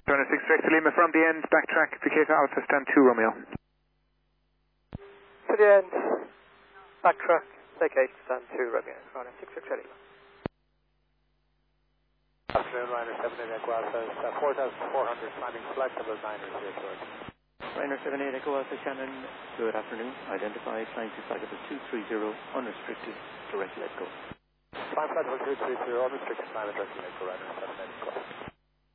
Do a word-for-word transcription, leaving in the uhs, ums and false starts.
Turner six Director Lima from the end, backtrack, Piquet Alpha, stand two Romeo. To the end, backtrack, take eight, stand two Romeo, Ryanair six Director Lima. Afternoon, Ryanair seven eight Echo Alpha, uh, four thousand four hundred, climbing flexible Niners here, sorry. Ryanair seven eight Echo Alpha, Shannon, good afternoon. Identify, climb to flight level two three zero, unrestricted, direct let go. Climb flight level two three zero, unrestricted, climb direct let go, Ryanair seven eight Echo Alpha.